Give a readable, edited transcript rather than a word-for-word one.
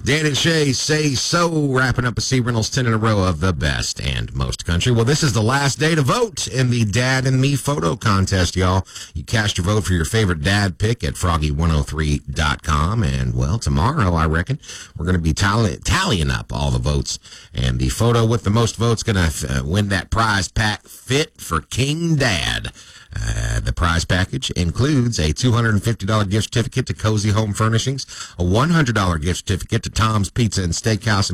Dan and Shay Say So, wrapping up a C Reynolds 10 in a row of the best and most country. Well, this is the last day to vote in the Dad and Me photo contest, y'all. You cast your vote for your favorite dad pick at froggy103.com. And, well, tomorrow, I reckon, we're going to be tallying up all the votes. And the photo with the most votes going to win that prize pack fit for King Dad. The prize package includes a $250 gift certificate to Cozy Home Furnishings, a $100 gift certificate to Tom's Pizza and Steakhouse